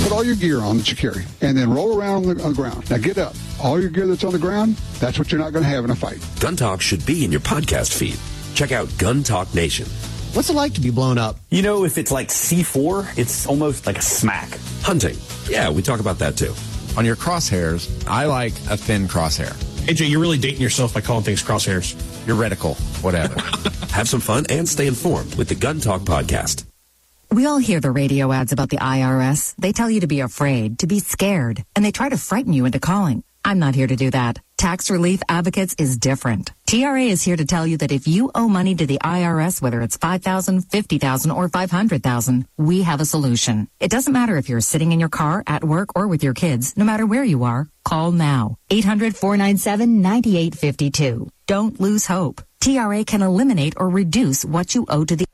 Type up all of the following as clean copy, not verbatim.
Put all your gear on that you carry, and then roll around on the ground. Now get up. All your gear that's on the ground, that's what you're not going to have in a fight. Gun Talk should be in your podcast feed. Check out Gun Talk Nation. What's it like to be blown up? You know, if it's like C4, it's almost like a smack. Hunting. Yeah, we talk about that too. On your crosshairs, I like a thin crosshair. AJ, you're really dating yourself by calling things crosshairs. Your reticle, whatever. Have some fun and stay informed with the Gun Talk podcast. We all hear the radio ads about the IRS. They tell you to be afraid, to be scared, and they try to frighten you into calling. I'm not here to do that. Tax Relief Advocates is different. TRA is here to tell you that if you owe money to the IRS, whether it's $5,000, $50,000, or $500,000, we have a solution. It doesn't matter if you're sitting in your car, at work, or with your kids. No matter where you are, call now. 800-497-9852. Don't lose hope. TRA can eliminate or reduce what you owe to the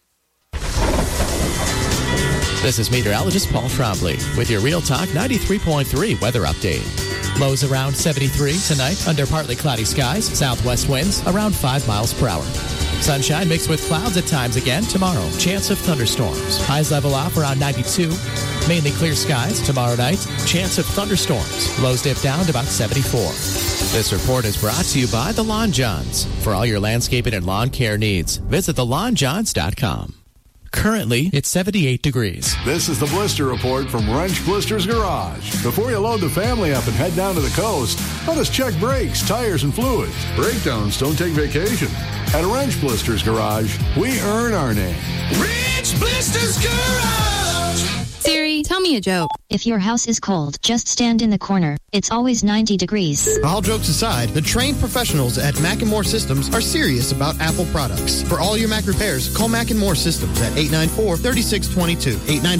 This is meteorologist Paul Trombley with your Real Talk 93.3 weather update. Lows around 73 tonight under partly cloudy skies. Southwest winds around 5 miles per hour. Sunshine mixed with clouds at times again tomorrow. Chance of thunderstorms. Highs level off around 92. Mainly clear skies tomorrow night. Chance of thunderstorms. Lows dip down to about 74. This report is brought to you by The Lawn Johns. For all your landscaping and lawn care needs, visit thelawnjohns.com. Currently, it's 78 degrees. This is the Blister Report from Wrench Blisters Garage. Before you load the family up and head down to the coast, let us check brakes, tires, and fluids. Breakdowns don't take vacation. At Wrench Blisters Garage, we earn our name. Wrench Blisters Garage! Siri, tell me a joke. If your house is cold, just stand in the corner. It's always 90 degrees. All jokes aside, the trained professionals at Mac & More Systems are serious about Apple products. For all your Mac repairs, call Mac & More Systems at 894-3622.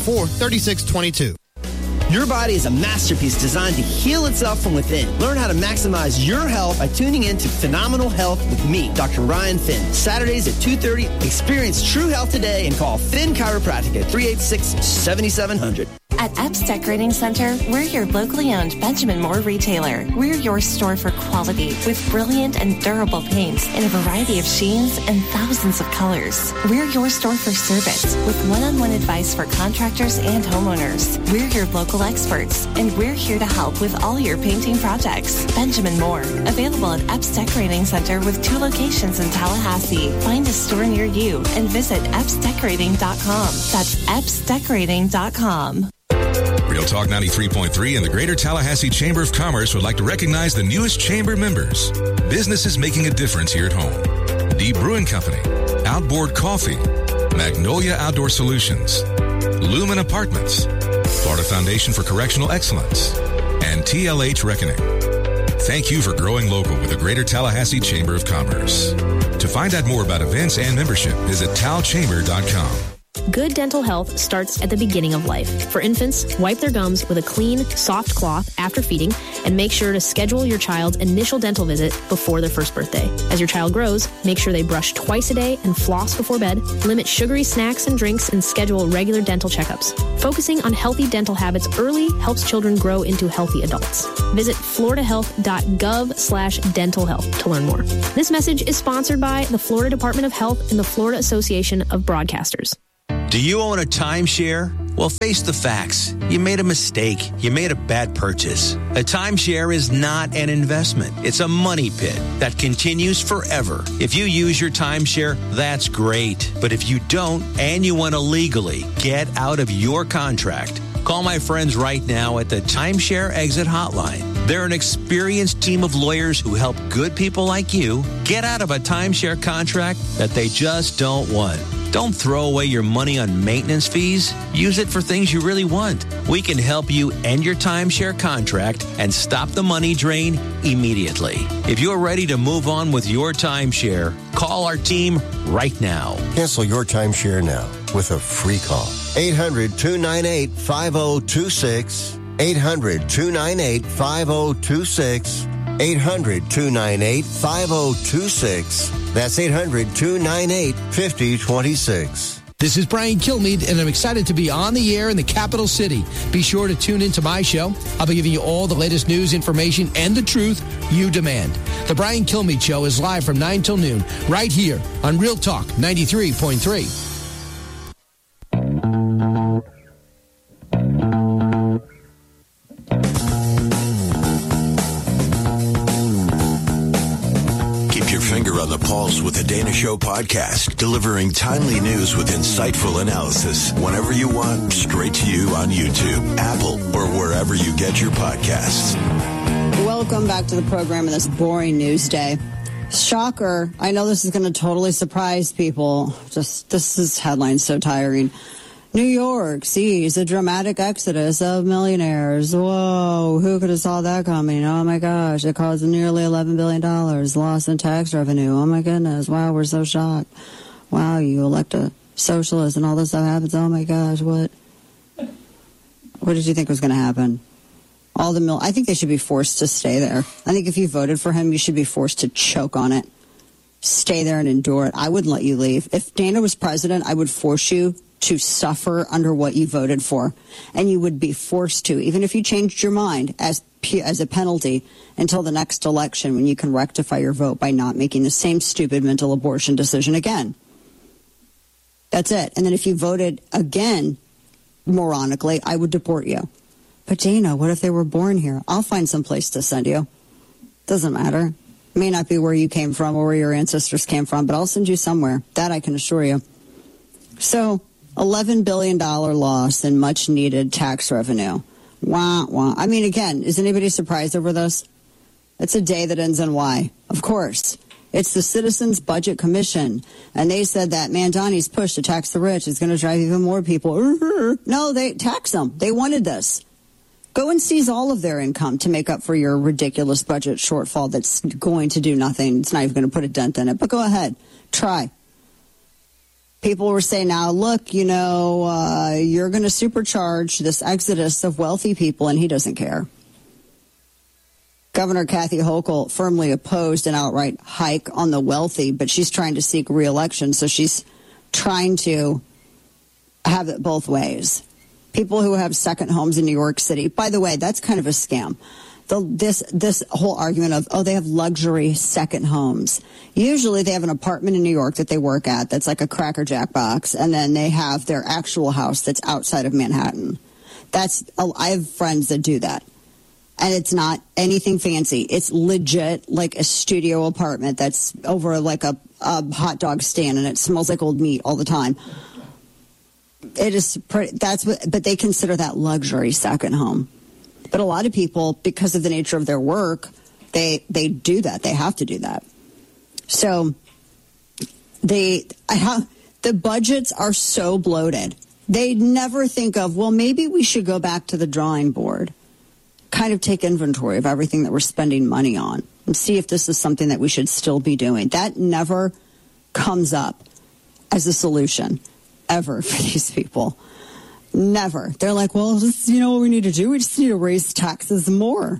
894-3622. Your body is a masterpiece designed to heal itself from within. Learn how to maximize your health by tuning in to Phenomenal Health with me, Dr. Ryan Finn. Saturdays at 2:30. Experience true health today and call Finn Chiropractic at 386-7700. At Epps Decorating Center, we're your locally owned Benjamin Moore retailer. We're your store for quality with brilliant and durable paints in a variety of sheens and thousands of colors. We're your store for service with one-on-one advice for contractors and homeowners. We're your local experts, and we're here to help with all your painting projects. Benjamin Moore, available at Epps Decorating Center with 2 locations in Tallahassee. Find a store near you and visit EppsDecorating.com. That's EppsDecorating.com. Real Talk 93.3 and the Greater Tallahassee Chamber of Commerce would like to recognize the newest chamber members. Businesses making a difference here at home. Deep Brewing Company, Outboard Coffee, Magnolia Outdoor Solutions, Lumen Apartments, Florida Foundation for Correctional Excellence, and TLH Reckoning. Thank you for growing local with the Greater Tallahassee Chamber of Commerce. To find out more about events and membership, visit talchamber.com. Good dental health starts at the beginning of life. For infants, wipe their gums with a clean, soft cloth after feeding, and make sure to schedule your child's initial dental visit before their first birthday. As your child grows, make sure they brush twice a day and floss before bed, limit sugary snacks and drinks, and schedule regular dental checkups. Focusing on healthy dental habits early helps children grow into healthy adults. Visit floridahealth.gov/dental health to learn more. This message is sponsored by the Florida Department of Health and the Florida Association of Broadcasters. Do you own a timeshare? Well, face the facts. You made a mistake. You made a bad purchase. A timeshare is not an investment. It's a money pit that continues forever. If you use your timeshare, that's great. But if you don't and you want to legally get out of your contract, call my friends right now at the Timeshare Exit Hotline. They're an experienced team of lawyers who help good people like you get out of a timeshare contract that they just don't want. Don't throw away your money on maintenance fees. Use it for things you really want. We can help you end your timeshare contract and stop the money drain immediately. If you're ready to move on with your timeshare, call our team right now. Cancel your timeshare now with a free call. 800-298-5026. 800-298-5026. 800-298-5026. That's 800-298-5026. This is Brian Kilmeade, and I'm excited to be on the air in the capital city. Be sure to tune into my show. I'll be giving you all the latest news, information, and the truth you demand. The Brian Kilmeade Show is live from 9 till noon, right here on Real Talk 93.3. Miles with the Dana Show podcast, delivering timely news with insightful analysis whenever you want, straight to you on YouTube, Apple, or wherever you get your podcasts. Welcome back to the program on this boring news day. Shocker. I know this is going to totally surprise people. This is headline so tiring. New York sees a dramatic exodus of millionaires. Whoa, who could have saw that coming? Oh my gosh, it caused nearly $11 billion loss in tax revenue. Oh my goodness, wow, we're so shocked. Wow, you elect a socialist and all this stuff happens. Oh my gosh, what did you think was going to happen? I think they should be forced to stay there. I think if you voted for him, you should be forced to choke on it. Stay there and endure it. I wouldn't let you leave. If Dana was president, I would force you to suffer under what you voted for. And you would be forced to, even if you changed your mind as a penalty until the next election when you can rectify your vote by not making the same stupid mental abortion decision again. That's it. And then if you voted again, moronically, I would deport you. But Dana, what if they were born here? I'll find some place to send you. Doesn't matter. It may not be where you came from or where your ancestors came from, but I'll send you somewhere. That I can assure you. So, $11 billion loss in much-needed tax revenue. Wah, wah. I mean, again, is anybody surprised over this? It's a day that ends in Y. Of course. It's the Citizens Budget Commission. And they said that Mandani's push to tax the rich is going to drive even more people. No, they tax them. They wanted this. Go and seize all of their income to make up for your ridiculous budget shortfall that's going to do nothing. It's not even going to put a dent in it. But go ahead. Try. People were saying now, look, you're going to supercharge this exodus of wealthy people, and he doesn't care. Governor Kathy Hochul firmly opposed an outright hike on the wealthy, but she's trying to seek re-election, so she's trying to have it both ways. People who have second homes in New York City, by the way, that's kind of a scam. This whole argument of, they have luxury second homes. Usually they have an apartment in New York that they work at that's like a Cracker Jack box, and then they have their actual house that's outside of Manhattan. I have friends that do that. And it's not anything fancy. It's legit like a studio apartment that's over like a hot dog stand, and it smells like old meat all the time. It is but they consider that luxury second home. But a lot of people, because of the nature of their work, they do that. They have to do that. So the budgets are so bloated. They never think of, well, maybe we should go back to the drawing board, kind of take inventory of everything that we're spending money on and see if this is something that we should still be doing. That never comes up as a solution ever for these people. Never. They're like, well, what we need to do? We just need to raise taxes more.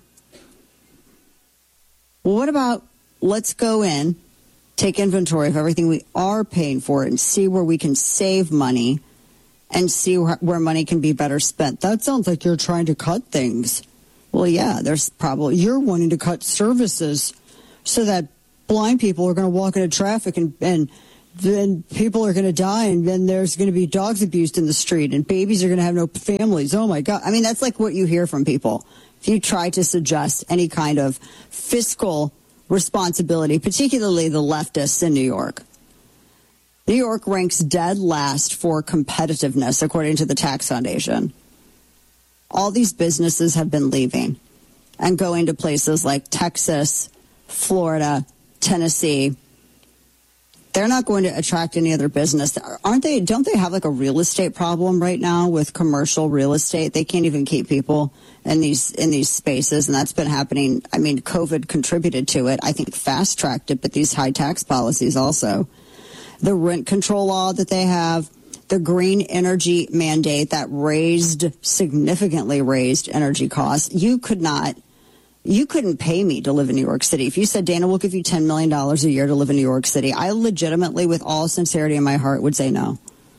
Well, what about let's go in, take inventory of everything we are paying for and see where we can save money and see where money can be better spent. That sounds like you're trying to cut things. Well, yeah, you're wanting to cut services so that blind people are going to walk into traffic and then people are going to die, and then there's going to be dogs abused in the street, and babies are going to have no families. Oh, my God. I mean, that's like what you hear from people. If you try to suggest any kind of fiscal responsibility, particularly the leftists in New York. New York ranks dead last for competitiveness, according to the Tax Foundation. All these businesses have been leaving and going to places like Texas, Florida, Tennessee. They're not going to attract any other business. Don't they have like a real estate problem right now with commercial real estate? They can't even keep people in these spaces, and that's been happening. I mean, COVID contributed to it. I think fast-tracked it, but these high tax policies also. The rent control law that they have, the green energy mandate that significantly raised energy costs. You couldn't pay me to live in New York City. If you said, Dana, we'll give you $10 million a year to live in New York City, I legitimately, with all sincerity in my heart, would say no.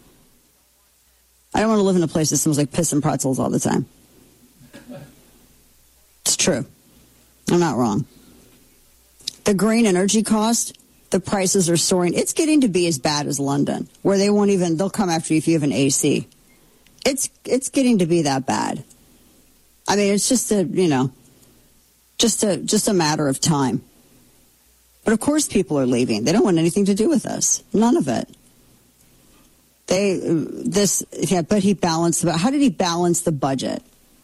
I don't want to live in a place that smells like piss and pretzels all the time. It's true. I'm not wrong. The green energy cost, the prices are soaring. It's getting to be as bad as London, where they'll come after you if you have an AC. It's getting to be that bad. I mean, it's just a matter of time. But of course people are leaving. They don't want anything to do with us. None of it. But he balanced. How did he balance the budget?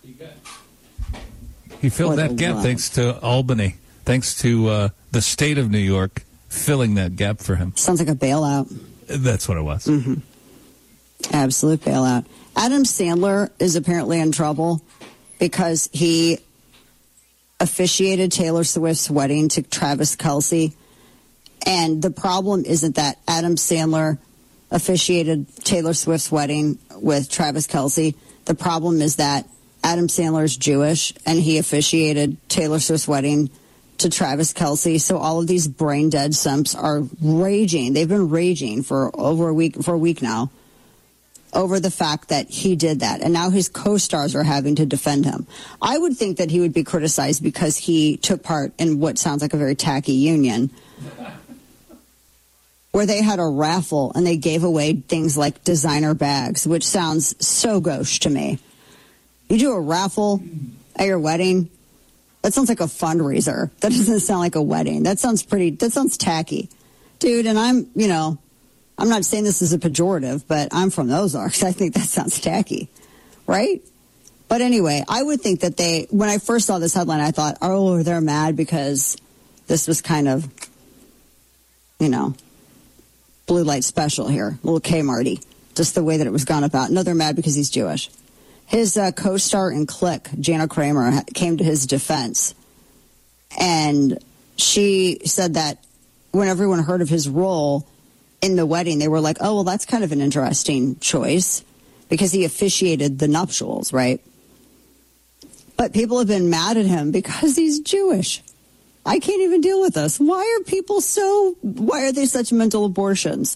He filled that gap thanks to Albany, thanks to the state of New York filling that gap for him. Sounds like a bailout. That's what it was. Mm-hmm. Absolute bailout. Adam Sandler is apparently in trouble because he officiated Taylor Swift's wedding to Travis Kelce. And the problem isn't that Adam Sandler officiated Taylor Swift's wedding with Travis Kelce. The problem is that Adam Sandler is Jewish, and he officiated Taylor Swift's wedding to Travis Kelce. So all of these brain dead simps are raging. They've been raging for a week now, over the fact that he did that. And now his co-stars are having to defend him. I would think that he would be criticized because he took part in what sounds like a very tacky union, where they had a raffle and they gave away things like designer bags, which sounds so gauche to me. You do a raffle at your wedding? That sounds like a fundraiser. That doesn't sound like a wedding. That sounds tacky. Dude, and I'm not saying this is a pejorative, but I'm from the Ozarks. I think that sounds tacky, right? But anyway, I would think that when I first saw this headline, I thought, oh, they're mad because this was kind of, blue light special here, little Kmarty, just the way that it was gone about. No, they're mad because he's Jewish. His co-star in Click, Jana Kramer, came to his defense, and she said that when everyone heard of his role in the wedding, they were like, oh, well, that's kind of an interesting choice because he officiated the nuptials, right? But people have been mad at him because he's Jewish. I can't even deal with this. Why are they such mental abortions?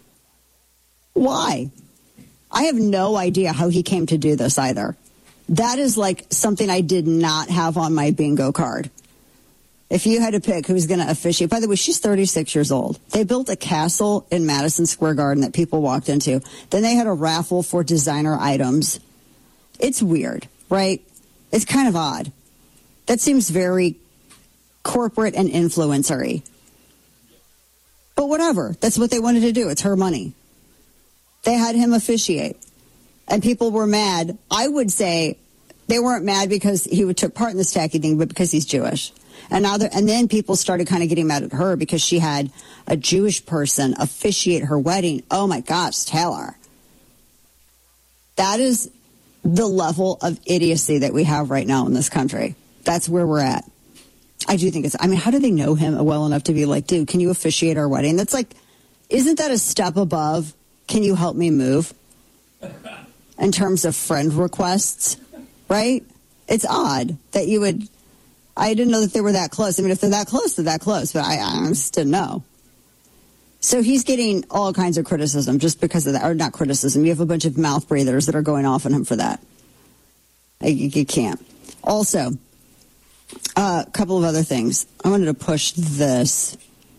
Why? I have no idea how he came to do this either. That is like something I did not have on my bingo card. If you had to pick who's going to officiate, by the way, she's 36 years old. They built a castle in Madison Square Garden that people walked into. Then they had a raffle for designer items. It's weird, right? It's kind of odd. That seems very corporate and influencery. But whatever. That's what they wanted to do. It's her money. They had him officiate. And people were mad. I would say they weren't mad because he took part in this tacky thing, but because he's Jewish. And then people started kind of getting mad at her because she had a Jewish person officiate her wedding. Oh my gosh, Taylor. That is the level of idiocy that we have right now in this country. That's where we're at. I do think how do they know him well enough to be like, dude, can you officiate our wedding? That's like, isn't that a step above, can you help me move? In terms of friend requests, right? It's odd that you would, I didn't know that they were that close. I mean, if they're that close, they're that close, but I just didn't know. So he's getting all kinds of criticism just because of that, or not criticism. You have a bunch of mouth breathers that are going off on him for that. You can't. Also, a couple of other things. I wanted to push this.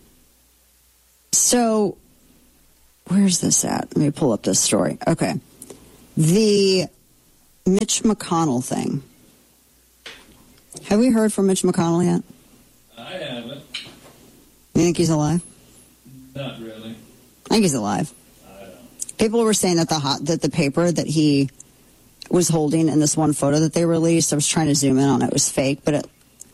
So, where's this at? Let me pull up this story. Okay. The Mitch McConnell thing. Have we heard from Mitch McConnell yet? I haven't. You think he's alive? Not really. I think he's alive. I don't. People were saying that the paper that he was holding in this one photo that they released, I was trying to zoom in on it, was fake, but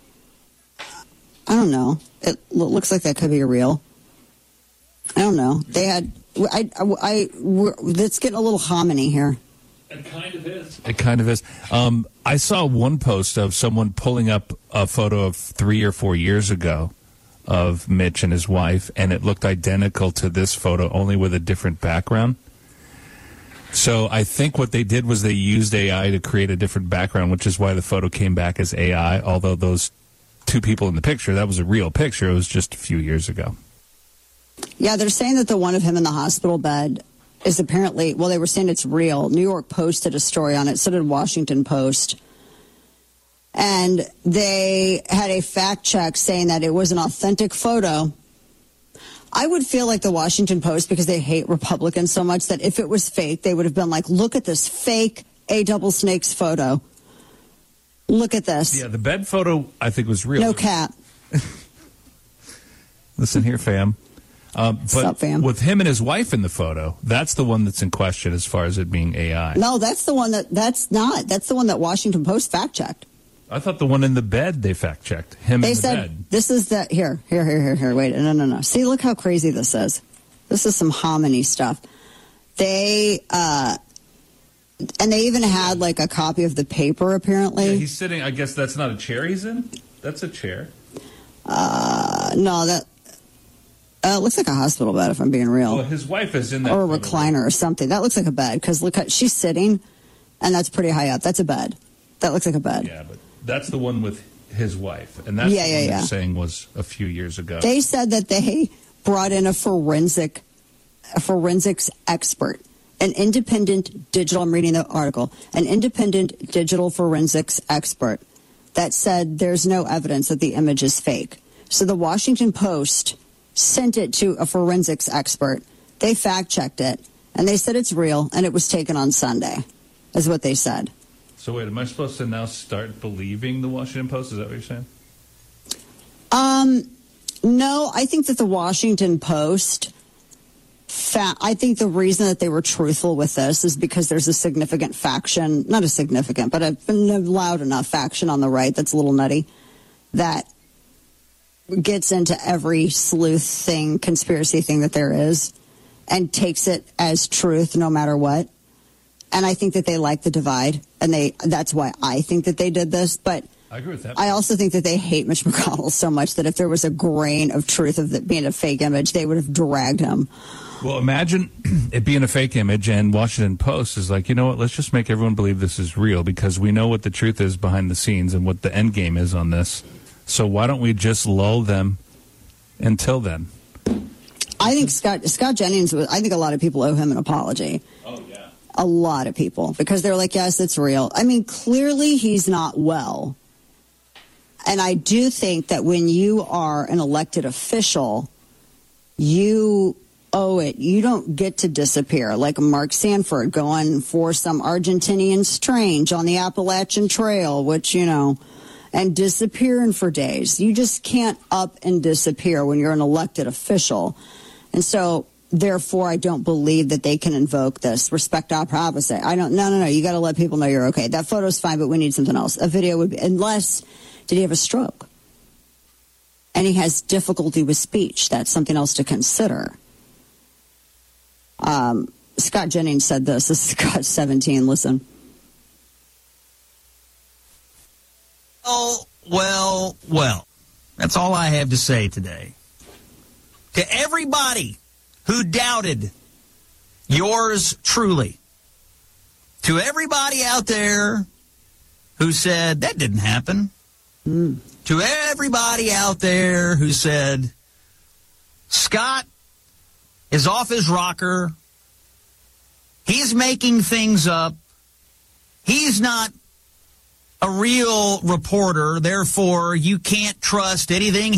I don't know. It looks like that could be real. I don't know. They had, it's getting a little hominy here. It kind of is. It kind of is. I saw one post of someone pulling up a photo of 3 or 4 years ago of Mitch and his wife, and it looked identical to this photo, only with a different background. So I think what they did was they used AI to create a different background, which is why the photo came back as AI, although those two people in the picture, that was a real picture. It was just a few years ago. Yeah, they're saying that the one of him in the hospital bed is apparently, well, they were saying it's real. New York Post did a story on it, so did Washington Post. And they had a fact check saying that it was an authentic photo. I would feel like the Washington Post, because they hate Republicans so much, that if it was fake, they would have been like, look at this fake A-double snakes photo. Look at this. Yeah, the bed photo, I think, was real. No cap. Listen here, fam. But up, fam? With him and his wife in the photo, that's the one that's in question as far as it being AI. No, that's the one that's not. That's the one that Washington Post fact-checked. I thought the one in the bed they fact-checked. Him They in the said, bed. this is the, here. Wait, no. See, look how crazy this is. This is some hominy stuff. They, and they even had like a copy of the paper, apparently. Yeah, he's sitting, I guess that's not a chair he's in? That's a chair. No, that looks like a hospital bed, if I'm being real. Well, his wife is in that. Or a recliner or something. That looks like a bed, because look, she's sitting, and that's pretty high up. That's a bed. That looks like a bed. Yeah, but that's the one with his wife. And that's the one they're saying was a few years ago. They said that they brought in a forensics expert, an independent digital, I'm reading the article, an independent digital forensics expert that said there's no evidence that the image is fake. So the Washington Post sent it to a forensics expert. They fact-checked it, and they said it's real, and it was taken on Sunday, is what they said. So wait, am I supposed to now start believing the Washington Post? Is that what you're saying? No, I think that the Washington Post, I think the reason that they were truthful with this is because there's a significant faction, not a significant, but a loud enough faction on the right that's a little nutty, that gets into every sleuth thing, conspiracy thing that there is, and takes it as truth no matter what. And I think that they like the divide, and that's why I think that they did this. But I agree with that. I also think that they hate Mitch McConnell so much that if there was a grain of truth of it being a fake image, they would have dragged him. Well, imagine it being a fake image, and Washington Post is like, you know what, let's just make everyone believe this is real, because we know what the truth is behind the scenes and what the end game is on this. So why don't we just lull them until then? I think Scott Jennings, I think a lot of people owe him an apology. Oh, yeah. A lot of people, because they're like, yes, it's real. I mean, clearly he's not well. And I do think that when you are an elected official, you owe it. You don't get to disappear like Mark Sanford going for some Argentinian strange on the Appalachian Trail, which, and disappearing for days. You just can't up and disappear when you're an elected official. And so, therefore, I don't believe that they can invoke this respect op privacy. No. You got to let people know you're okay. That photo's fine, but we need something else. A video would be, unless, did he have a stroke? And he has difficulty with speech. That's something else to consider. Scott Jennings said this. This is Scott 17. Listen. Oh, well. That's all I have to say today. To everybody who doubted yours truly, to everybody out there who said that didn't happen, to everybody out there who said Scott is off his rocker, he's making things up, he's not a real reporter, therefore you can't trust anything